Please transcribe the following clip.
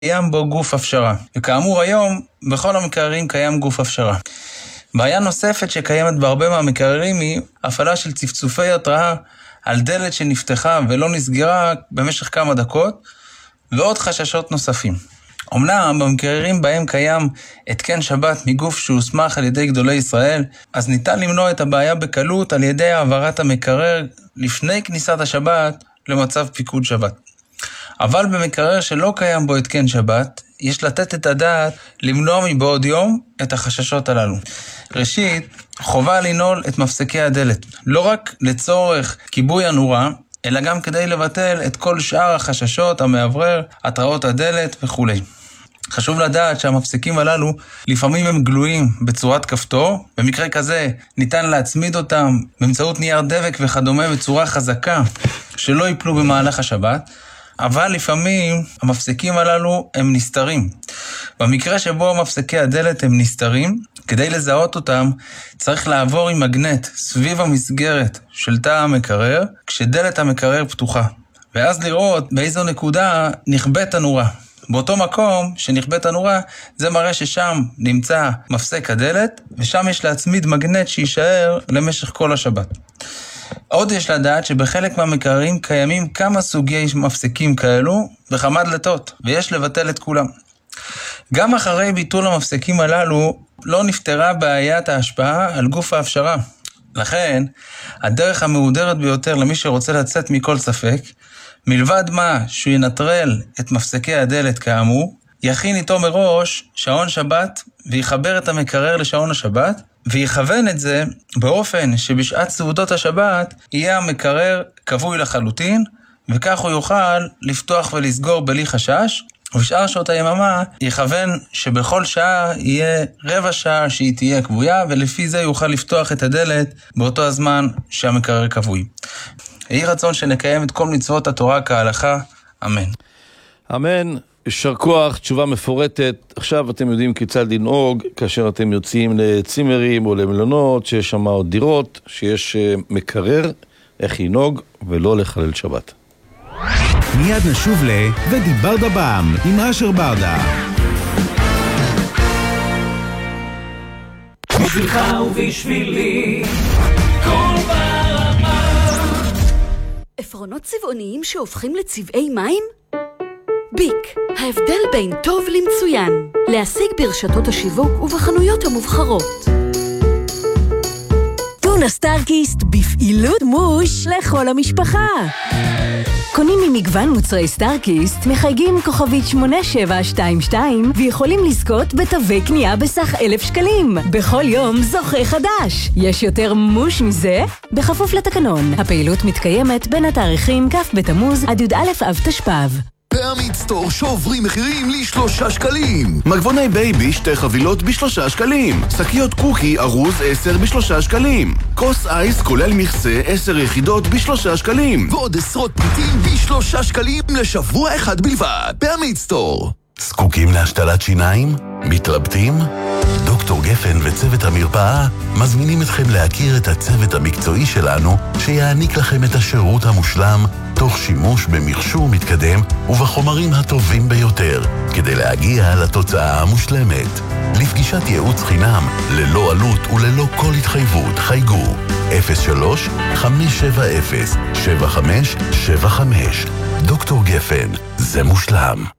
קיים בו גוף הפשרה. וכאמור היום, בכל המקררים קיים גוף הפשרה. בעיה נוספת שקיימת בהרבה מהמקררים היא הפעלה של צפצופי התראה על דלת שנפתחה ולא נסגרה במשך כמה דקות, ועוד חששות נוספים. אמנם במקררים בהם קיים התקן שבת מגוף שהוסמך על ידי גדולי ישראל, אז ניתן למנוע את הבעיה בקלות על ידי העברת המקרר לפני כניסת השבת למצב פיקוד שבת. אבל במקרר שלא קיים בו התקן שבת, יש לתת את הדעת למנוע מבעוד יום את החששות הללו. ראשית, חובה לנעול את מפסקי הדלת, לא רק לצורך כיבוי הנורה, אלא גם כדי לבטל את כל שאר החששות, המעברר, התראות הדלת וכו'. חשוב לדעת שהמפסקים הללו לפעמים הם גלויים בצורת כפתור. במקרה כזה ניתן להצמיד אותם באמצעות נייר דבק וכדומה בצורה חזקה שלא ייפלו במהלך השבת. אבל לפעמים המפסקים הללו הם נסתרים. במקרה שבו המפסקי הדלת הם נסתרים, כדי לזהות אותם צריך לעבור עם מגנט סביב המסגרת של תא המקרר כשדלת המקרר פתוחה, ואז לראות באיזו נקודה נכבית הנורה. באותו מקום שנכבית הנורה זה מראה ששם נמצא מפסק הדלת, ושם יש להצמיד מגנט שישאר למשך כל השבת. עוד יש לדעת שבחלק מהמקררים קיימים כמה סוגי מפסקים כאלו בכמה דלתות, ויש לבטל את כולם. גם אחרי ביטול המפסקים הללו לא נפתרה בעיית ההשפעה על גוף ההפשרה. לכן, הדרך המהודרת ביותר למי שרוצה לצאת מכל ספק, מלבד מה שהוא ינטרל את מפסקי הדלת כאמור, יכין איתו מראש שעון שבת ויחבר את המקרר לשעון השבת, ויכוון את זה באופן שבשעת סעודות השבת יהיה המקרר כבוי לחלוטין, וכך הוא יוכל לפתוח ולסגור בלי חשש, ובשאר שעות היממה יכוון שבכל שעה יהיה רבע שעה שהיא תהיה כבויה, ולפי זה יוכל לפתוח את הדלת באותו הזמן שהמקרר כבוי. יהי רצון שנקיים את כל מצוות התורה כהלכה, אמן. אמן. יישר כוח, תשובה מפורטת. עכשיו אתם יודעים כיצד לנהוג כאשר אתם יוצאים לצימרים או למלונות שיש שם עוד דירות, שיש מקרר, איך לנהוג ולא לחלל שבת. מיד נשוב ודיבר דבם עם אשר ברדה. בשבילך ובשבילי כל ברמה. עפרונות צבעוניים שהופכים לצבעי מים? ביק, ההבדל בין טוב למצוין. להשיג ברשתות השיווק ובחנויות המובחרות. טונה סטארקיסט בפעילות מוש לכל המשפחה. קונים ממגוון מוצרי סטארקיסט, מחייגים כוכבית 8722 ויכולים לזכות בתווי קנייה בסך 1,000 שקלים. בכל יום זוכה חדש. יש יותר מוש מזה? בכפוף לתקנון. הפעילות מתקיימת בין התאריכים כ' בתמוז עד י"א אב תשפ"ב. פעמית סטור שעוברים מחירים ל3 שקלים. מגבוני בייבי 2 חבילות ב3 שקלים. שקיות קוקי ארוז 10 ב3 שקלים. כוס אייס כולל מכסה 10 יחידות ב3 שקלים. ועוד עשרות פריטים ב3 שקלים לשבוע אחד בלבד. פעמית סטור. זקוקים להשתלת שיניים? מתלבטים? דוקטור גפן וצוות המרפאה מזמינים אתכם להכיר את הצוות המקצועי שלנו שיעניק לכם את השירות המושלם תוך שימוש במכשור מתקדם ובחומרים הטובים ביותר כדי להגיע לתוצאה המושלמת. לפגישת ייעוץ חינם ללא עלות וללא כל התחייבות חייגו 03-570-7575. דוקטור גפן, זה מושלם.